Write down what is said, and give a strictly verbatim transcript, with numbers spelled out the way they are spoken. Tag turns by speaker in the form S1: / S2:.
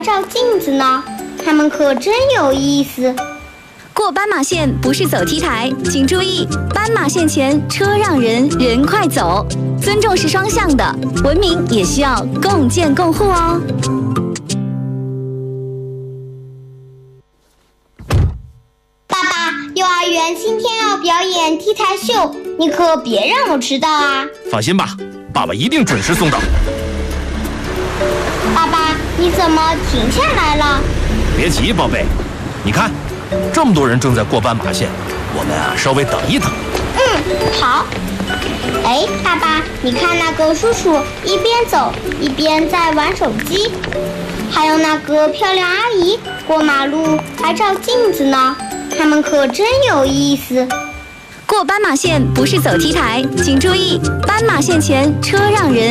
S1: 照镜子呢，他们可真有意思。
S2: 过斑马线不是走 T 台，请注意，斑马线前车让人，人快走。尊重是双向的，文明也需要共建共护哦。
S1: 爸爸，幼儿园今天要表演 T 台秀，你可别让我迟到啊！
S3: 放心吧，爸爸一定准时送到。
S1: 爸爸，你怎么停下来了？
S3: 别急，宝贝，你看，这么多人正在过斑马线，我们啊稍微等一等。
S1: 嗯，好。哎，爸爸，你看那个叔叔一边走一边在玩手机，还有那个漂亮阿姨过马路还照镜子呢，他们可真有意思。
S2: 过斑马线不是走 T 台，请注意，斑马线前车让人。